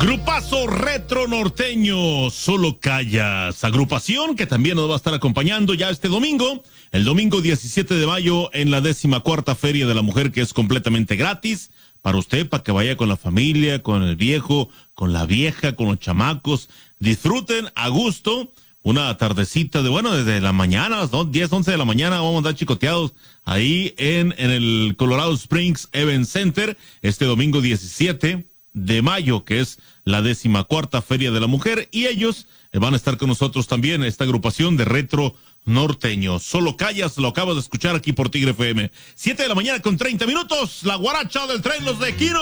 Grupazo Retro Norteño, Solo Callas, agrupación que también nos va a estar acompañando ya este domingo, el domingo 17 de mayo en la 14ª Feria de la Mujer, que es completamente gratis para usted, para que vaya con la familia, con el viejo, con la vieja, con los chamacos, disfruten a gusto. Una tardecita desde la mañana, 10, 11 de la mañana, vamos a andar chicoteados ahí en el Colorado Springs Event Center, este domingo 17 de mayo, que es la 14ª Feria de la Mujer, y ellos van a estar con nosotros también, esta agrupación de Retro Norteño. Solo Callas, lo acabas de escuchar aquí por Tigre FM. 7 de la mañana con 30 minutos, la guaracha del tren, los de Quino.